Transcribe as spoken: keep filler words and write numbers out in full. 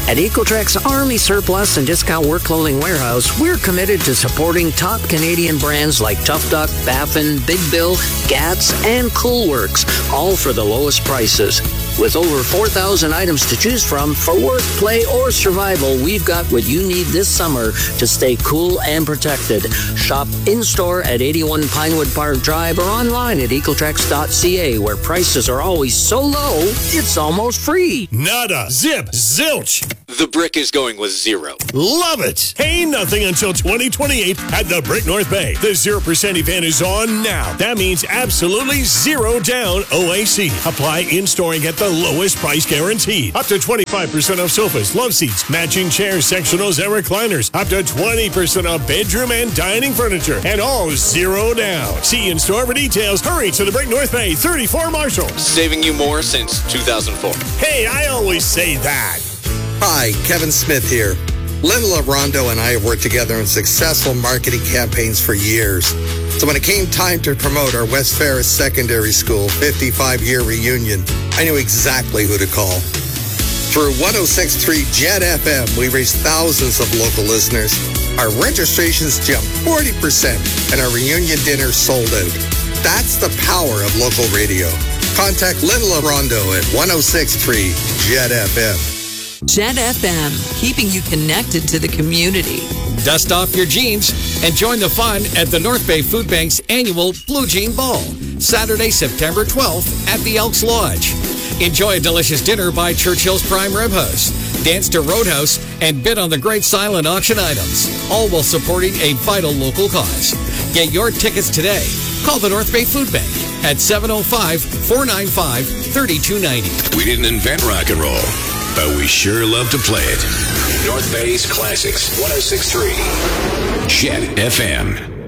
At Ecotrex Army Surplus and Discount Work Clothing Warehouse, we're committed to supporting top Canadian brands like Tough Duck, Baffin, Big Bill, Gats, and Coolworks, all for the lowest prices. With over four thousand items to choose from for work, play, or survival, we've got what you need this summer to stay cool and protected. Shop in-store at eighty-one Pinewood Park Drive or online at ecotrex dot c a, where prices are always so low, it's almost free. Nada. Zip. Zilch. The Brick is going with zero. Love it. Pay nothing until twenty twenty-eight at the Brick North Bay. The zero percent event is on now. That means absolutely zero down O A C. Apply in-store and get the lowest price guaranteed. Up to twenty-five percent off sofas, love seats, matching chairs, sectionals, and recliners. Up to twenty percent off bedroom and dining furniture. And all zero down. See in-store for details. Hurry to the Brick North Bay, thirty-four Marshall. Saving you more since two thousand four. Hey, I always say that. Hi, Kevin Smith here. Lynn LaRondo and I have worked together on successful marketing campaigns for years. So when it came time to promote our West Ferris Secondary School fifty-five-year reunion, I knew exactly who to call. Through one oh six point three Jet F M, we reached thousands of local listeners. Our registrations jumped forty percent, and our reunion dinner sold out. That's the power of local radio. Contact Lynn LaRondo at one oh six point three Jet F M. Jet F M, keeping you connected to the community. Dust off your jeans and join the fun at the North Bay Food Bank's annual Blue Jean Ball, Saturday, September twelfth at the Elks Lodge. Enjoy a delicious dinner by Churchill's Prime Rib House, dance to Roadhouse, and bid on the great silent auction items, all while supporting a vital local cause. Get your tickets today. Call the North Bay Food Bank at seven oh five, four nine five, three two nine oh. We didn't invent rock and roll, but we sure love to play it. North Bay's Classics, one oh six point three Jet F M.